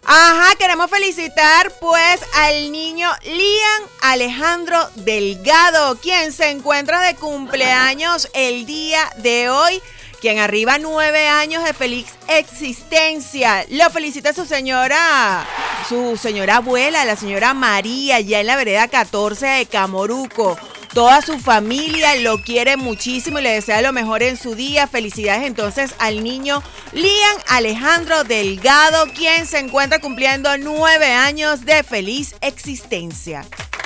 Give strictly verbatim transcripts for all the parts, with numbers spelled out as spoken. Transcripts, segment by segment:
Ajá, queremos felicitar pues al niño Liam Alejandro Delgado, quien se encuentra de cumpleaños el día de hoy, quien arriba nueve años de feliz existencia. Lo felicita su señora, su señora abuela, la señora María, ya en la vereda catorce de Camoruco. Toda su familia lo quiere muchísimo y le desea lo mejor en su día. Felicidades entonces al niño Liam Alejandro Delgado, quien se encuentra cumpliendo nueve años de feliz existencia.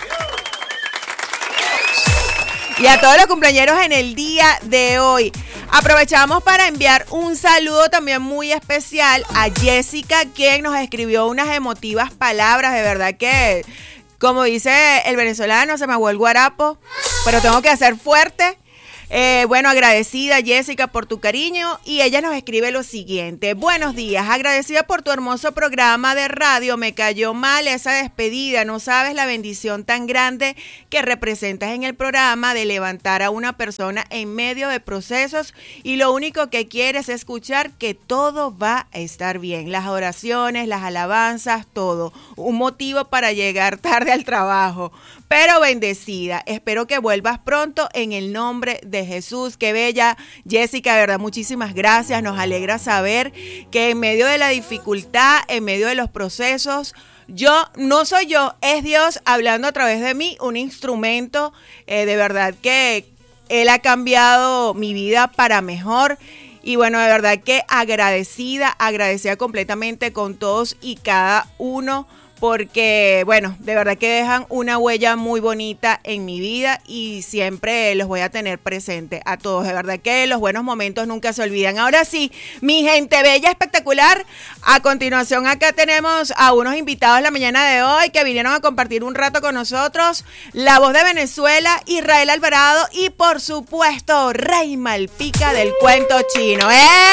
Y a todos los cumpleañeros en el día de hoy. Aprovechamos para enviar un saludo también muy especial a Jessica, quien nos escribió unas emotivas palabras. De verdad que, como dice el venezolano, se me aguó el guarapo, pero tengo que hacer fuerte. Eh, bueno, agradecida Jessica por tu cariño, y ella nos escribe lo siguiente: buenos días, agradecida por tu hermoso programa de radio, me cayó mal esa despedida, no sabes la bendición tan grande que representas en el programa de levantar a una persona en medio de procesos y lo único que quieres es escuchar que todo va a estar bien, las oraciones, las alabanzas, todo, un motivo para llegar tarde al trabajo, pero bendecida, espero que vuelvas pronto en el nombre de Jesús. Qué bella Jessica, de verdad, muchísimas gracias. Nos alegra saber que en medio de la dificultad, en medio de los procesos, yo, no soy yo, es Dios hablando a través de mí, un instrumento, eh, de verdad que Él ha cambiado mi vida para mejor. Y bueno, de verdad que agradecida, agradecida completamente con todos y cada uno, porque, bueno, de verdad que dejan una huella muy bonita en mi vida y siempre los voy a tener presente a todos. De verdad que los buenos momentos nunca se olvidan. Ahora sí, mi gente bella, espectacular. A continuación acá tenemos a unos invitados la mañana de hoy que vinieron a compartir un rato con nosotros. La voz de Venezuela, Israel Alvarado y, por supuesto, Rey Malpica del cuento chino.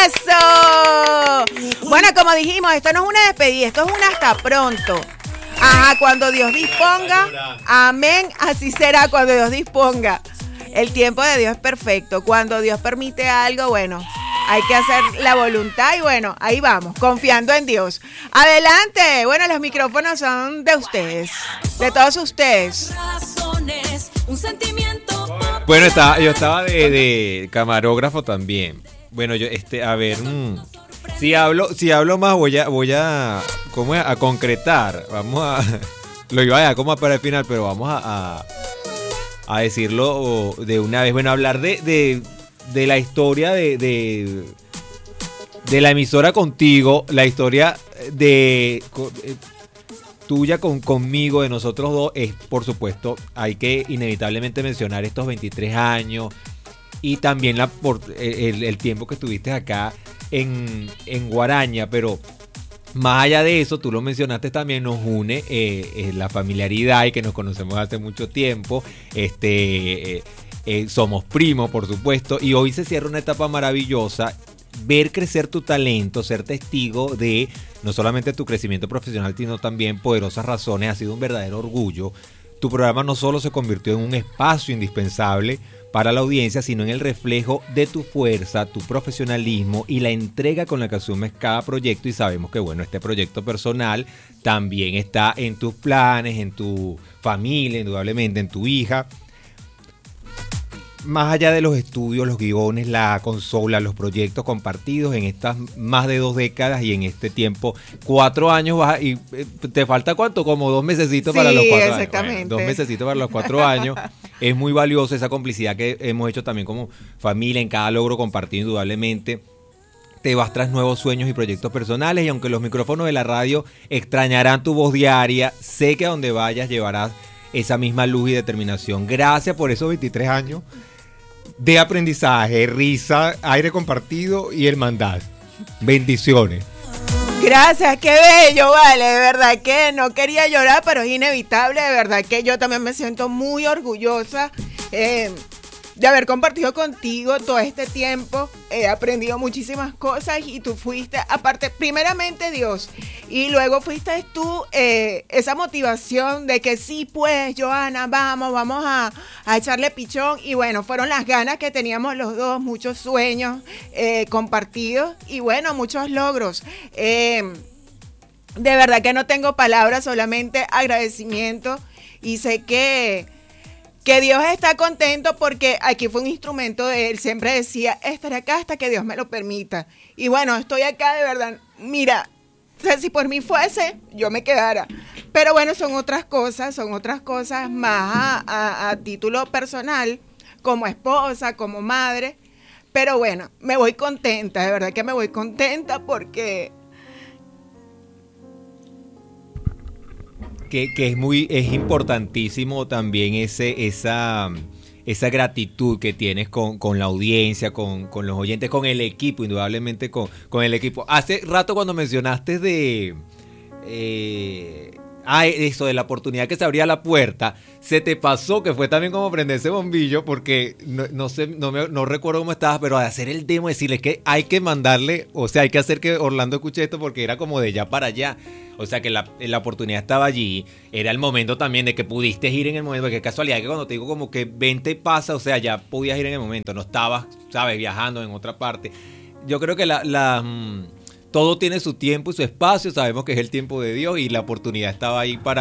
¡Eso! Bueno, como dijimos, esto no es una despedida, esto es un hasta pronto. Ajá, cuando Dios disponga, amén, así será cuando Dios disponga. El tiempo de Dios es perfecto. Cuando Dios permite algo, bueno, hay que hacer la voluntad y bueno, ahí vamos, confiando en Dios. Adelante, bueno, los micrófonos son de ustedes, de todos ustedes. Bueno, estaba, yo estaba de, de camarógrafo también. Bueno, yo, este, a ver... Mmm. Si hablo, si hablo más voy a, voy a, ¿cómo es? A concretar. Vamos a, lo iba a dejar como para el final, pero vamos a, a, a decirlo de una vez. Bueno, hablar de, de, de la historia de, de, de la emisora contigo, la historia de tuya con, conmigo, de nosotros dos, es, por supuesto, hay que inevitablemente mencionar estos veintitrés años y también la, por, el, el tiempo que estuviste acá en, en Guaraña, pero más allá de eso, tú lo mencionaste también, nos une eh, eh, la familiaridad y que nos conocemos hace mucho tiempo, este, eh, eh, somos primos, por supuesto, y hoy se cierra una etapa maravillosa, ver crecer tu talento, ser testigo de no solamente tu crecimiento profesional, sino también poderosas razones, ha sido un verdadero orgullo. Tu programa no solo se convirtió en un espacio indispensable para la audiencia, sino en el reflejo de tu fuerza, tu profesionalismo y la entrega con la que asumes cada proyecto. Y sabemos que, bueno, este proyecto personal también está en tus planes, en tu familia, indudablemente, en tu hija. Más allá de los estudios, los guiones, la consola, los proyectos compartidos en estas más de dos décadas y en este tiempo, cuatro años vas y te falta ¿cuánto? Como dos mesecitos sí, para los cuatro exactamente. años. Bueno, dos mesecitos para los cuatro años. Es muy valioso esa complicidad que hemos hecho también como familia en cada logro compartido, indudablemente. Te vas tras nuevos sueños y proyectos personales y aunque los micrófonos de la radio extrañarán tu voz diaria, sé que a donde vayas llevarás esa misma luz y determinación. Gracias por esos veintitrés años de aprendizaje, risa, aire compartido y hermandad. Bendiciones. Gracias, qué bello, vale, de verdad que no quería llorar, pero es inevitable, de verdad que yo también me siento muy orgullosa eh, de haber compartido contigo todo este tiempo. He aprendido muchísimas cosas y tú fuiste, aparte, primeramente Dios, y luego fuiste tú eh, esa motivación de que sí, pues, Johanna, vamos, vamos a, a echarle pichón. Y bueno, fueron las ganas que teníamos los dos, muchos sueños eh, compartidos y bueno, muchos logros. Eh, de verdad que no tengo palabras, solamente agradecimiento y sé que, que Dios está contento porque aquí fue un instrumento de él. Siempre decía, estaré acá hasta que Dios me lo permita. Y bueno, estoy acá de verdad. Mira, o sea, si por mí fuese, yo me quedara. Pero bueno, son otras cosas, son otras cosas más a, a, a título personal, como esposa, como madre. Pero bueno, me voy contenta, de verdad que me voy contenta porque... Que, que es muy, es importantísimo también ese, esa, esa gratitud que tienes con, con la audiencia, con, con los oyentes, con el equipo, indudablemente con, con el equipo. Hace rato cuando mencionaste de... Eh, ah, eso de la oportunidad que se abría la puerta, se te pasó que fue también como prender ese bombillo, porque no, no sé, no, me, no recuerdo cómo estabas, pero de hacer el demo, decirle que hay que mandarle, o sea, hay que hacer que Orlando escuche esto porque era como de allá para allá. O sea que la, la oportunidad estaba allí, era el momento también de que pudiste ir en el momento, porque casualidad que cuando te digo como que vente pasa, o sea, ya podías ir en el momento, no estabas, sabes, viajando en otra parte. Yo creo que la... la mmm, todo tiene su tiempo y su espacio, sabemos que es el tiempo de Dios y la oportunidad estaba ahí para